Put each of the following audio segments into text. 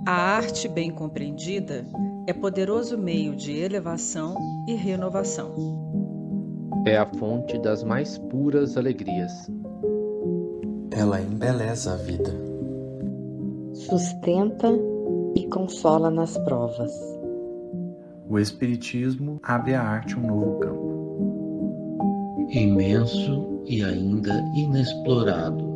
A arte bem compreendida é poderoso meio de elevação e renovação. É a fonte das mais puras alegrias. Ela embeleza a vida. Sustenta e consola nas provas. O Espiritismo abre à arte um novo campo. Imenso e ainda inexplorado.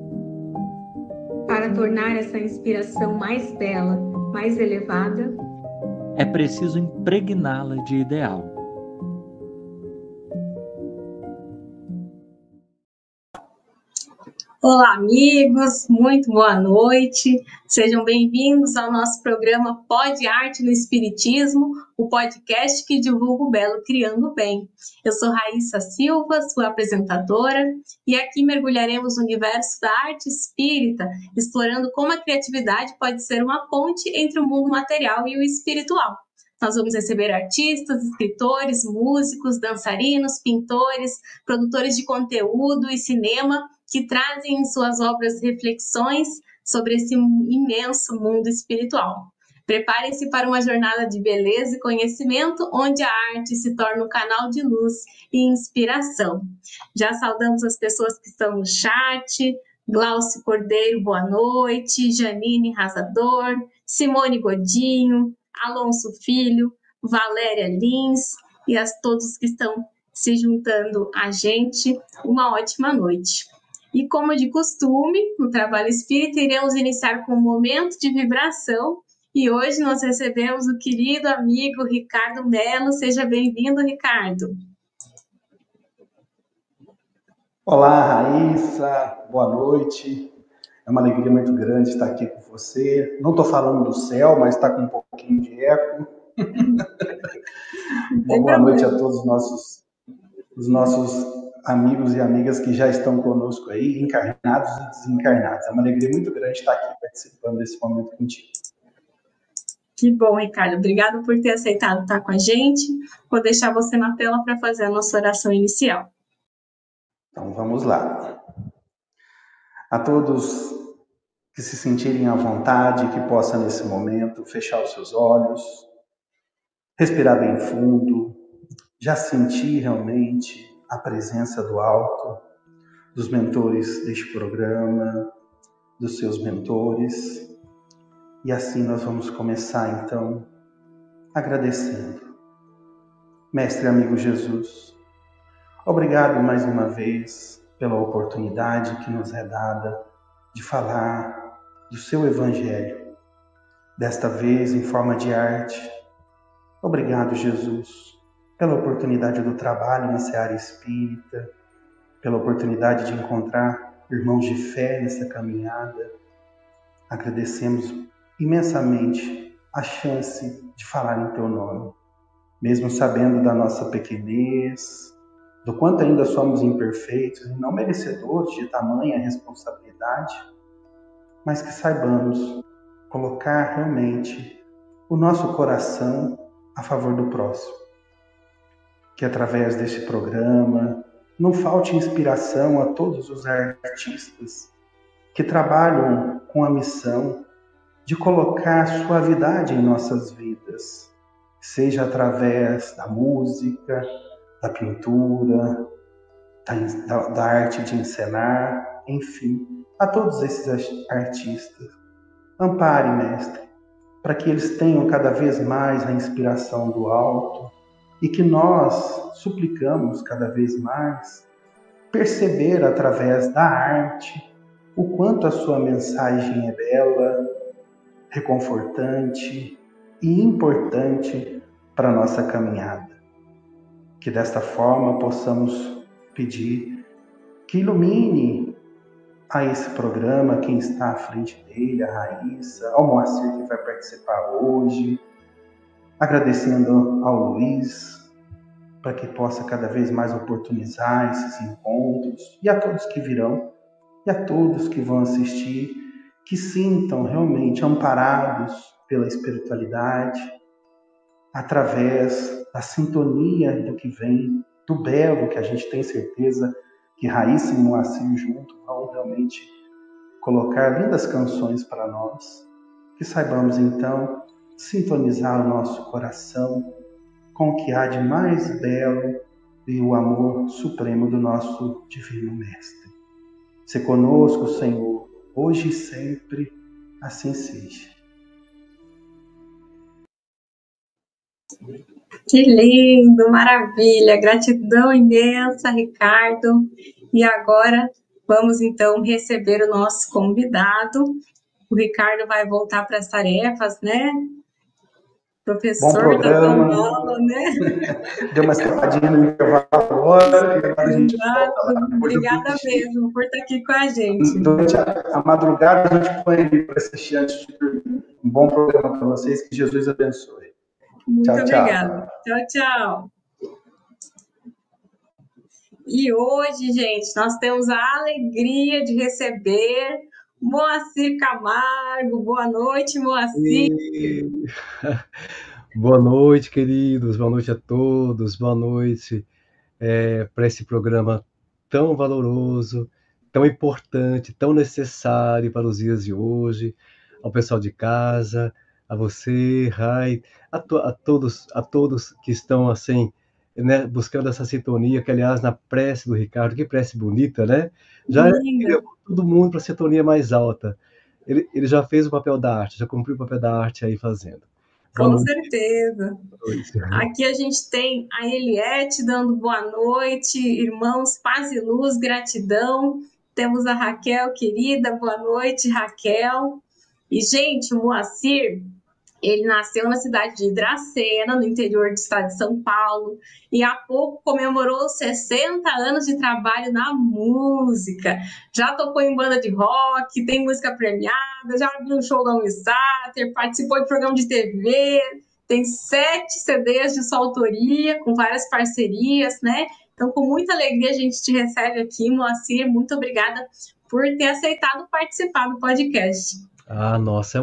Para tornar essa inspiração mais bela, mais elevada, é preciso impregná-la de ideal. Olá, amigos, muito boa noite. Sejam bem-vindos ao nosso programa Pod Arte no Espiritismo, o podcast que divulga o belo criando o bem. Eu sou Raíssa Silva, sua apresentadora, e aqui mergulharemos no universo da arte espírita, explorando como a criatividade pode ser uma ponte entre o mundo material e o espiritual. Nós vamos receber artistas, escritores, músicos, dançarinos, pintores, produtores de conteúdo e cinema que trazem em suas obras reflexões sobre esse imenso mundo espiritual. Preparem-se para uma jornada de beleza e conhecimento, onde a arte se torna um canal de luz e inspiração. Já saudamos as pessoas que estão no chat: Glaucio Cordeiro, boa noite, Janine Razador, Simone Godinho, Alonso Filho, Valéria Lins e a todos que estão se juntando a gente, uma ótima noite. E como de costume, no Trabalho Espírita, iremos iniciar com um momento de vibração, e hoje nós recebemos o querido amigo Ricardo Mello. Seja bem-vindo, Ricardo. Olá, Raíssa, boa noite. É uma alegria muito grande estar aqui com você. Não estou falando do céu, mas está com um pouquinho de eco. Uma boa noite a todos os nossos amigos e amigas que já estão conosco aí, encarnados e desencarnados. É uma alegria muito grande estar aqui participando desse momento contigo. Que bom, Ricardo. Obrigado por ter aceitado estar com a gente. Vou deixar você na tela para fazer a nossa oração inicial. Então, vamos lá. A todos que se sentirem à vontade, que possam, nesse momento, fechar os seus olhos, respirar bem fundo, já sentir realmente a presença do alto, dos mentores deste programa, dos seus mentores. E assim nós vamos começar, então, agradecendo. Mestre amigo Jesus, obrigado mais uma vez pela oportunidade que nos é dada de falar do seu Evangelho, desta vez em forma de arte. Obrigado, Jesus, pela oportunidade do trabalho na seara espírita, pela oportunidade de encontrar irmãos de fé nessa caminhada. Agradecemos imensamente a chance de falar em teu nome, mesmo sabendo da nossa pequenez, do quanto ainda somos imperfeitos e não merecedores de tamanha responsabilidade, mas que saibamos colocar realmente o nosso coração a favor do próximo. Que através deste programa não falte inspiração a todos os artistas que trabalham com a missão de colocar suavidade em nossas vidas, seja através da música, da pintura, da arte de encenar, enfim, a todos esses artistas. Ampare, Mestre, para que eles tenham cada vez mais a inspiração do alto e que nós suplicamos cada vez mais perceber através da arte o quanto a sua mensagem é bela, reconfortante e importante para a nossa caminhada. Que desta forma possamos pedir que ilumine a esse programa quem está à frente dele, a Raíssa, ao Moacir que vai participar hoje, agradecendo ao Luiz para que possa cada vez mais oportunizar esses encontros, e a todos que virão, e a todos que vão assistir, que sintam realmente amparados pela espiritualidade, através da sintonia do que vem, do belo que a gente tem certeza que Raíssa e Moacir junto vão realmente colocar lindas canções para nós, que que saibamos então sintonizar o nosso coração com o que há de mais belo e o amor supremo do nosso Divino Mestre. Se conosco, Senhor, hoje e sempre, assim seja. Que lindo, maravilha, gratidão imensa, Ricardo. E agora vamos então receber o nosso convidado. O Ricardo vai voltar para as tarefas, né? Professor da aula, né? Deu uma escapadinha no intervalo agora. E agora a gente Obrigada mesmo por estar aqui com a gente. Durante a madrugada a gente põe ele para assistir antes de dormir. Um bom programa para vocês, que Jesus abençoe. Muito tchau, obrigada. Tchau, tchau. E hoje, gente, nós temos a alegria de receber Moacir Camargo. Boa noite, Moacir. Boa noite, queridos. Boa noite a todos. Boa noite para esse programa tão valoroso, tão importante, tão necessário para os dias de hoje, ao pessoal de casa, a você, Rai, a todos que estão assim, né, buscando essa sintonia, que aliás na prece do Ricardo, que prece bonita, né? Já levou todo mundo para a sintonia mais alta. Ele já fez o papel da arte, já cumpriu o papel da arte aí fazendo. Com certeza. Aqui a gente tem a Eliette dando boa noite, irmãos, paz e luz, gratidão. Temos a Raquel, querida, boa noite, Raquel. E, gente, o Moacir, ele nasceu na cidade de Dracena, no interior do estado de São Paulo, e há pouco comemorou 60 anos de trabalho na música. Já tocou em banda de rock, tem música premiada, já abriu um show da Unisater, participou de programa de TV, tem 7 CDs de sua autoria, com várias parcerias, né? Então, com muita alegria, a gente te recebe aqui, Moacir. Muito obrigada por ter aceitado participar do podcast. Ah, nossa,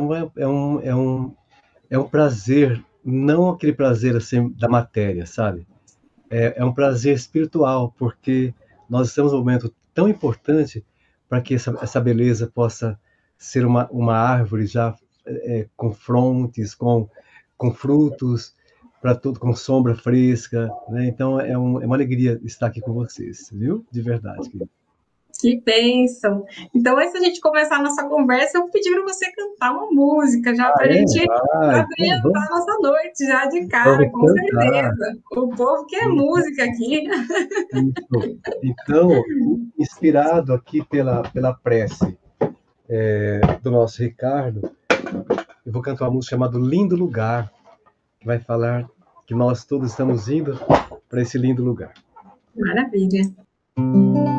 é um prazer, não aquele prazer assim da matéria, sabe? É um prazer espiritual, porque nós estamos num momento tão importante para que essa beleza possa ser uma árvore já com frontes, com frutos, para tudo, com sombra fresca, né? Então é uma alegria estar aqui com vocês, viu? De verdade, querido. Que bênção! Então, antes da gente começar a nossa conversa, eu pedi para você cantar uma música, já para a gente abrir a nossa noite já de cara, com certeza. O povo quer música aqui. Então, inspirado aqui pela prece do nosso Ricardo, eu vou cantar uma música chamada Lindo Lugar, que vai falar que nós todos estamos indo para esse lindo lugar. Maravilha!